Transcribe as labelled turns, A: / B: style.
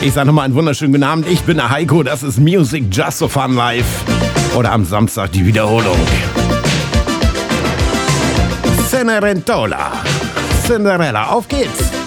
A: Ich sage nochmal einen wunderschönen guten Abend. Ich bin der Heiko, das ist Music Just So Fun Live. Oder am Samstag die Wiederholung. Cenerentola. Cinderella, auf geht's.